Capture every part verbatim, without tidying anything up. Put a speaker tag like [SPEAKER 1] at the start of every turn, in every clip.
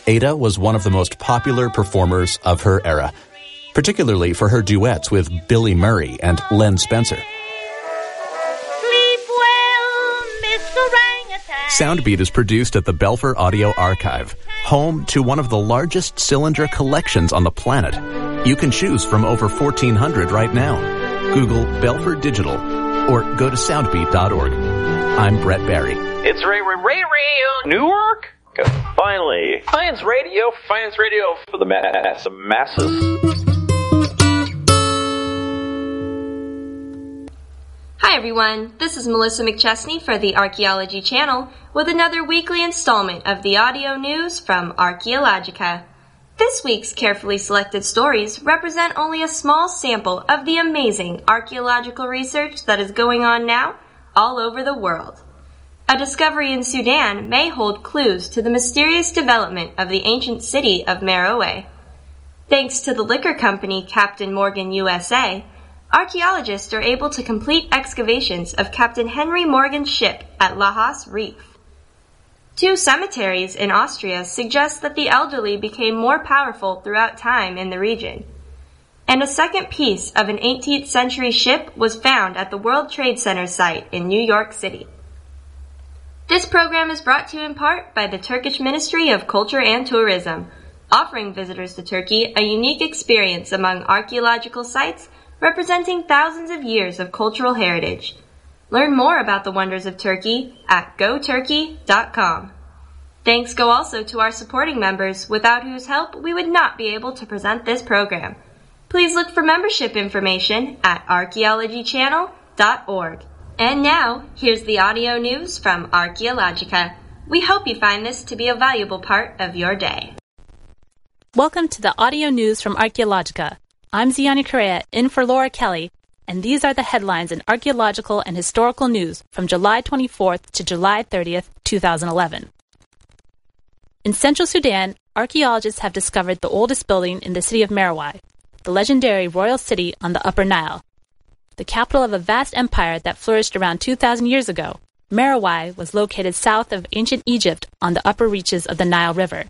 [SPEAKER 1] Ada was one of the most popular performers of her era, particularly for her duets with Billy Murray and Len Spencer.
[SPEAKER 2] Sleep well, Mister Orangutan.
[SPEAKER 1] Soundbeat is produced at the Belfer Audio Archive, home to one of the largest cylinder collections on the planet. You can choose from over fourteen hundred right now. Google Belfer Digital or go to soundbeat dot org. I'm Brett Barry.
[SPEAKER 3] It's Ray Ray Ray Ray Newark. Finally, science radio, science radio for the mass, masses.
[SPEAKER 4] Hi everyone, this is Melissa McChesney for the Archaeology Channel with another weekly installment of the audio news from Archaeologica. This week's carefully selected stories represent only a small sample of the amazing archaeological research that is going on now all over the world. A discovery in Sudan may hold clues to the mysterious development of the ancient city of Meroe. Thanks to the liquor company Captain Morgan U S A, archaeologists are able to complete excavations of Captain Henry Morgan's ship at Lahas Reef. Two cemeteries in Austria suggest that the elderly became more powerful throughout time in the region. And a second piece of an eighteenth century ship was found at the World Trade Center site in New York City. This program is brought to you in part by the Turkish Ministry of Culture and Tourism, offering visitors to Turkey a unique experience among archaeological sites representing thousands of years of cultural heritage. Learn more about the wonders of Turkey at go turkey dot com. Thanks go also to our supporting members, without whose help we would not be able to present this program. Please look for membership information at archaeology channel dot org. And now, here's the audio news from Archaeologica. We hope you find this to be a valuable part of your day.
[SPEAKER 5] Welcome to the audio news from Archaeologica. I'm Ziani Correa, in for Laura Kelly, and these are the headlines in archaeological and historical news from July twenty-fourth to July thirtieth, twenty eleven. In central Sudan, archaeologists have discovered the oldest building in the city of Meroe, the legendary royal city on the Upper Nile. The capital of a vast empire that flourished around two thousand years ago, Meroe was located south of ancient Egypt on the upper reaches of the Nile River.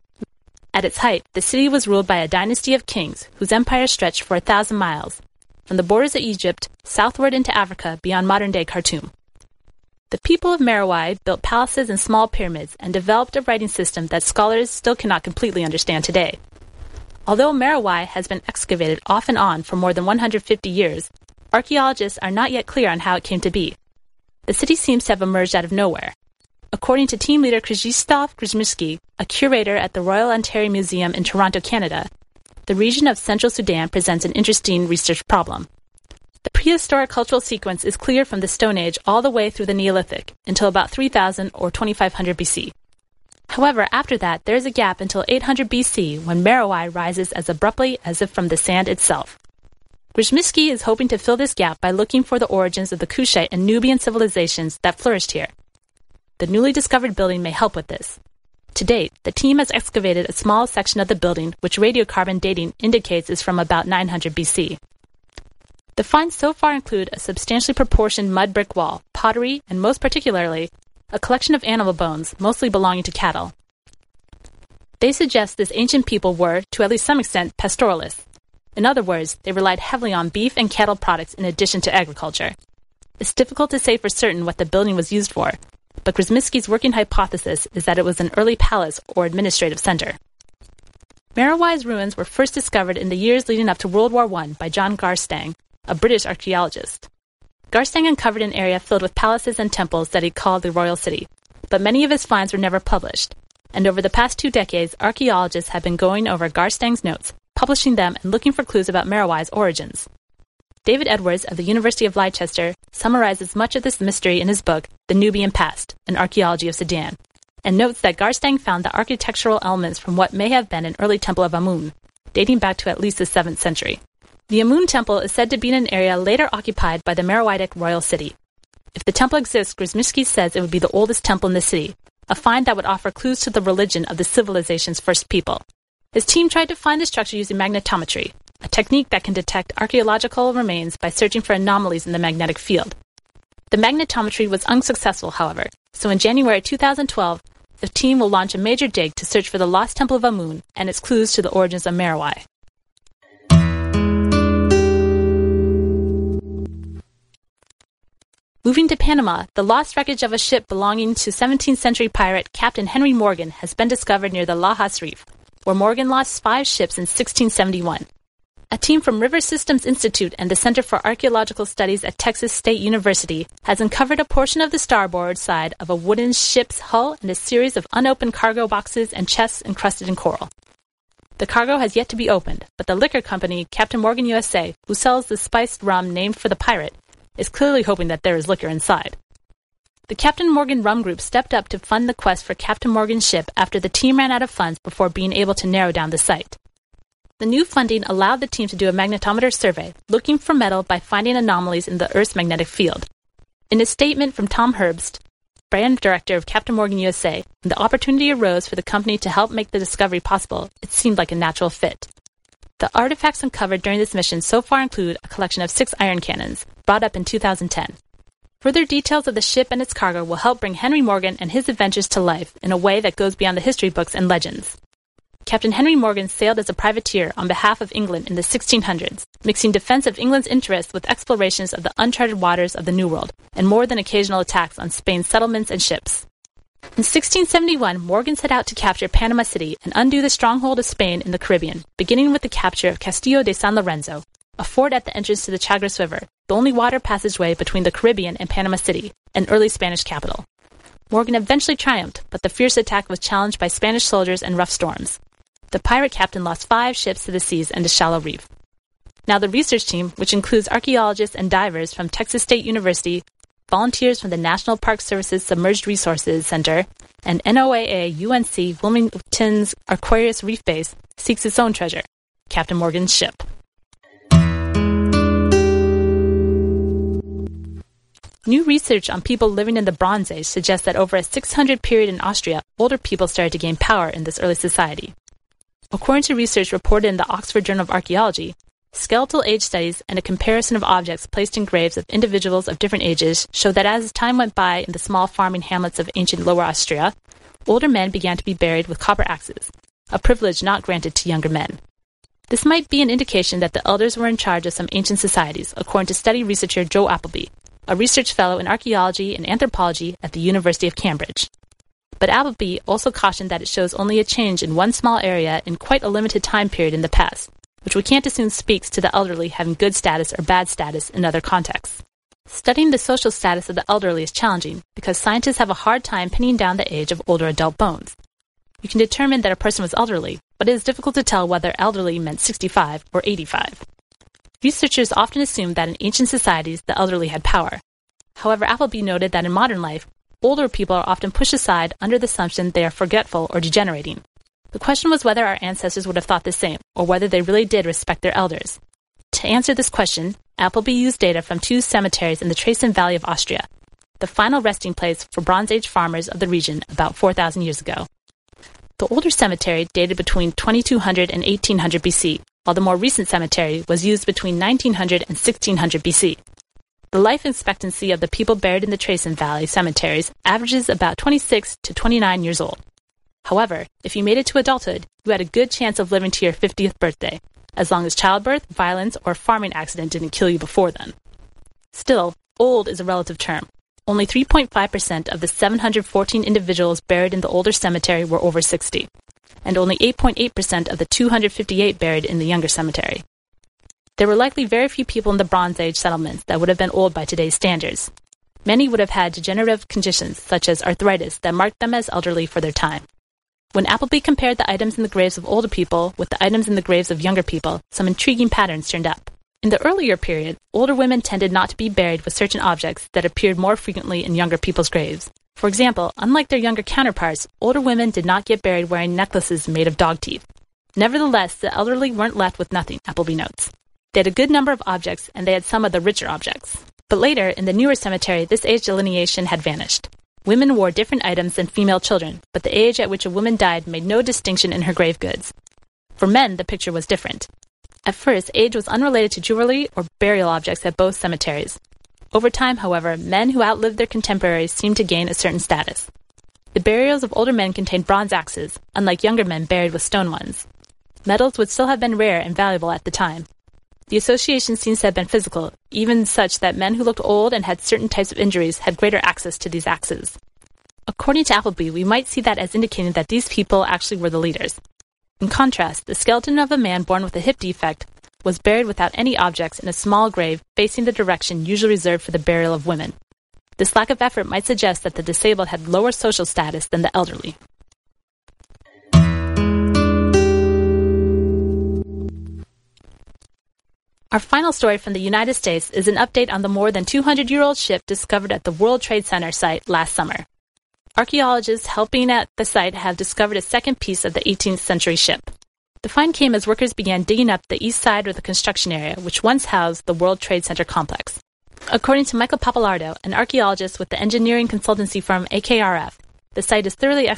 [SPEAKER 5] At its height, the city was ruled by a dynasty of kings whose empire stretched for a thousand miles, from the borders of Egypt southward into Africa beyond modern-day Khartoum. The people of Meroe built palaces and small pyramids and developed a writing system that scholars still cannot completely understand today. Although Meroe has been excavated off and on for more than one hundred fifty years, archaeologists are not yet clear on how it came to be. The city seems to have emerged out of nowhere. According to team leader Krzysztof Grzymski, a curator at the Royal Ontario Museum in Toronto, Canada, the region of central Sudan presents an interesting research problem. The prehistoric cultural sequence is clear from the Stone Age all the way through the Neolithic, until about three thousand or twenty-five hundred B C. However, after that, there is a gap until eight hundred B C, when Meroe rises as abruptly as if from the sand itself. Grzymski is hoping to fill this gap by looking for the origins of the Kushite and Nubian civilizations that flourished here. The newly discovered building may help with this. To date, the team has excavated a small section of the building which radiocarbon dating indicates is from about nine hundred B C. The finds so far include a substantially proportioned mud brick wall, pottery, and most particularly, a collection of animal bones, mostly belonging to cattle. They suggest this ancient people were, to at least some extent, pastoralists. In other words, they relied heavily on beef and cattle products in addition to agriculture. It's difficult to say for certain what the building was used for, but Grzymski's working hypothesis is that it was an early palace or administrative center. Meroe's ruins were first discovered in the years leading up to World War One by John Garstang, a British archaeologist. Garstang uncovered an area filled with palaces and temples that he called the Royal City, but many of his finds were never published, and over the past two decades, archaeologists have been going over Garstang's notes, publishing them and looking for clues about Meroe's origins. David Edwards of the University of Leicester summarizes much of this mystery in his book, The Nubian Past, An Archaeology of Sudan, and notes that Garstang found the architectural elements from what may have been an early temple of Amun, dating back to at least the seventh century. The Amun temple is said to be in an area later occupied by the Meroitic royal city. If the temple exists, Grzymski says it would be the oldest temple in the city, a find that would offer clues to the religion of the civilization's first people. His team tried to find the structure using magnetometry, a technique that can detect archaeological remains by searching for anomalies in the magnetic field. The magnetometry was unsuccessful, however, so in January two thousand twelve, the team will launch a major dig to search for the lost Temple of Amun and its clues to the origins of Meroe. Moving to Panama, the lost wreckage of a ship belonging to seventeenth century pirate Captain Henry Morgan has been discovered near the Lajas Reef, where Morgan lost five ships in sixteen seventy-one. A team from River Systems Institute and the Center for Archaeological Studies at Texas State University has uncovered a portion of the starboard side of a wooden ship's hull and a series of unopened cargo boxes and chests encrusted in coral. The cargo has yet to be opened, but the liquor company Captain Morgan U S A, who sells the spiced rum named for the pirate, is clearly hoping that there is liquor inside. The Captain Morgan Rum Group stepped up to fund the quest for Captain Morgan's ship after the team ran out of funds before being able to narrow down the site. The new funding allowed the team to do a magnetometer survey, looking for metal by finding anomalies in the Earth's magnetic field. In a statement from Tom Herbst, brand director of Captain Morgan U S A, when the opportunity arose for the company to help make the discovery possible, it seemed like a natural fit. The artifacts uncovered during this mission so far include a collection of six iron cannons, brought up in two thousand ten. Further details of the ship and its cargo will help bring Henry Morgan and his adventures to life in a way that goes beyond the history books and legends. Captain Henry Morgan sailed as a privateer on behalf of England in the sixteen hundreds, mixing defense of England's interests with explorations of the uncharted waters of the New World, and more than occasional attacks on Spain's settlements and ships. In sixteen seventy-one, Morgan set out to capture Panama City and undo the stronghold of Spain in the Caribbean, beginning with the capture of Castillo de San Lorenzo, a fort at the entrance to the Chagres River, the only water passageway between the Caribbean and Panama City, an early Spanish capital. Morgan eventually triumphed, but the fierce attack was challenged by Spanish soldiers and rough storms. The pirate captain lost five ships to the seas and a shallow reef. Now the research team, which includes archaeologists and divers from Texas State University, volunteers from the National Park Service's Submerged Resources Center, and N O A A U N C Wilmington's Aquarius Reef Base, seeks its own treasure, Captain Morgan's ship. New research on people living in the Bronze Age suggests that over a six hundred period in Austria, older people started to gain power in this early society. According to research reported in the Oxford Journal of Archaeology, skeletal age studies and a comparison of objects placed in graves of individuals of different ages show that as time went by in the small farming hamlets of ancient Lower Austria, older men began to be buried with copper axes, a privilege not granted to younger men. This might be an indication that the elders were in charge of some ancient societies, according to study researcher Joe Appleby, a research fellow in archaeology and anthropology at the University of Cambridge. But Appleby also cautioned that it shows only a change in one small area in quite a limited time period in the past, which we can't assume speaks to the elderly having good status or bad status in other contexts. Studying the social status of the elderly is challenging because scientists have a hard time pinning down the age of older adult bones. You can determine that a person was elderly, but it is difficult to tell whether elderly meant sixty-five or eighty-five. Researchers often assume that in ancient societies the elderly had power. However, Appleby noted that in modern life, older people are often pushed aside under the assumption they are forgetful or degenerating. The question was whether our ancestors would have thought the same, or whether they really did respect their elders. To answer this question, Appleby used data from two cemeteries in the Traisen Valley of Austria, the final resting place for Bronze Age farmers of the region about four thousand years ago. The older cemetery dated between twenty-two hundred and eighteen hundred B C, while the more recent cemetery was used between nineteen hundred and sixteen hundred B C. The life expectancy of the people buried in the Traisen Valley cemeteries averages about twenty-six to twenty-nine years old. However, if you made it to adulthood, you had a good chance of living to your fiftieth birthday, as long as childbirth, violence, or a farming accident didn't kill you before then. Still, old is a relative term. Only three point five percent of the seven hundred fourteen individuals buried in the older cemetery were over sixty, and only eight point eight percent of the two hundred fifty-eight buried in the younger cemetery. There were likely very few people in the Bronze Age settlements that would have been old by today's standards. Many would have had degenerative conditions such as arthritis that marked them as elderly for their time. When Appleby compared the items in the graves of older people with the items in the graves of younger people, some intriguing patterns turned up. In the earlier period, older women tended not to be buried with certain objects that appeared more frequently in younger people's graves. For example, unlike their younger counterparts, older women did not get buried wearing necklaces made of dog teeth. Nevertheless, the elderly weren't left with nothing, Appleby notes. They had a good number of objects, and they had some of the richer objects. But later, in the newer cemetery, this age delineation had vanished. Women wore different items than female children, but the age at which a woman died made no distinction in her grave goods. For men, the picture was different. At first, age was unrelated to jewelry or burial objects at both cemeteries. Over time, however, men who outlived their contemporaries seemed to gain a certain status. The burials of older men contained bronze axes, unlike younger men buried with stone ones. Metals would still have been rare and valuable at the time. The association seems to have been physical, even such that men who looked old and had certain types of injuries had greater access to these axes. According to Appleby, we might see that as indicating that these people actually were the leaders. In contrast, the skeleton of a man born with a hip defect was buried without any objects in a small grave facing the direction usually reserved for the burial of women. This lack of effort might suggest that the disabled had lower social status than the elderly. Our final story from the United States is an update on the more than two hundred year old ship discovered at the World Trade Center site last summer. Archaeologists helping at the site have discovered a second piece of the eighteenth century ship. The find came as workers began digging up the east side of the construction area, which once housed the World Trade Center complex. According to Michael Papalardo, an archaeologist with the engineering consultancy firm A K R F, the site is thoroughly